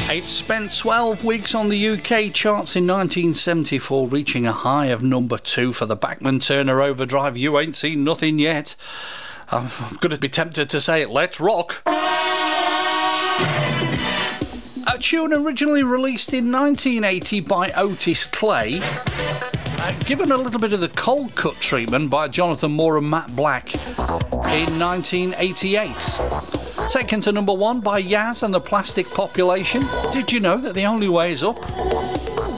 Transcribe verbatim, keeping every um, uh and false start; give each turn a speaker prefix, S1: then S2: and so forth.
S1: It spent twelve weeks on the U K charts in nineteen seventy-four, reaching a high of number two for the Bachman Turner Overdrive. You Ain't Seen Nothing Yet. I'm going to be tempted to say it. Let's rock. A tune originally released in nineteen eighty by Otis Clay, uh, given a little bit of the cold cut treatment by Jonathan Moore and Matt Black in nineteen eighty-eight. Taken to number one by Yaz and the Plastic Population. Did you know that the only way is up?